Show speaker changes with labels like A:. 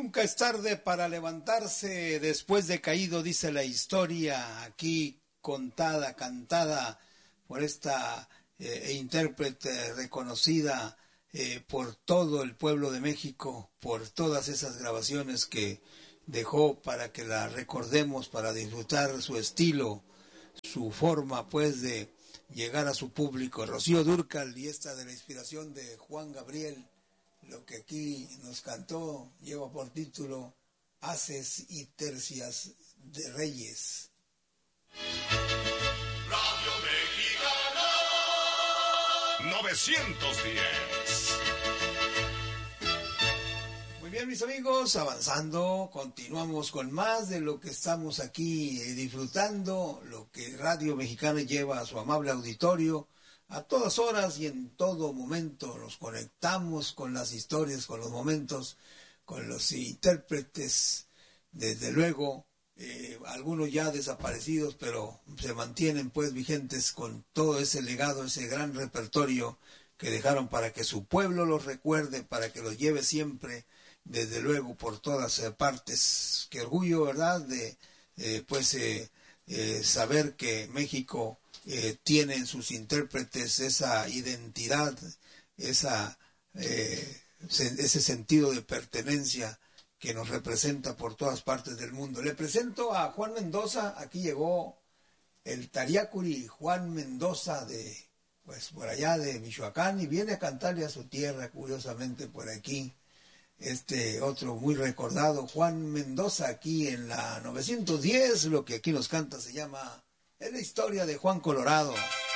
A: Nunca es tarde para levantarse después de caído, dice la historia, aquí contada, cantada por esta intérprete reconocida por todo el pueblo de México, por todas esas grabaciones que dejó para que la recordemos, para disfrutar su estilo, su forma pues de llegar a su público. Rocío Dúrcal, y esta de la inspiración de Juan Gabriel. Lo que aquí nos cantó lleva por título Haces y Tercias de Reyes.
B: Radio Mexicana 910.
A: Muy bien, mis amigos, avanzando, continuamos con más de lo que estamos aquí disfrutando, lo que Radio Mexicana lleva a su amable auditorio. A todas horas y en todo momento nos conectamos con las historias, con los momentos, con los intérpretes, desde luego, algunos ya desaparecidos, pero se mantienen pues vigentes con todo ese legado, ese gran repertorio que dejaron para que su pueblo los recuerde, para que los lleve siempre, desde luego, por todas partes. Qué orgullo, ¿verdad?, de saber que México tiene en sus intérpretes esa identidad, ese sentido de pertenencia que nos representa por todas partes del mundo. Le presento a Juan Mendoza. Aquí llegó el Tariacuri Juan Mendoza pues por allá de Michoacán, y viene a cantarle a su tierra, curiosamente por aquí. Este otro muy recordado, Juan Mendoza, aquí en la 910, lo que aquí nos canta se llama Es la historia de Juan Colorado.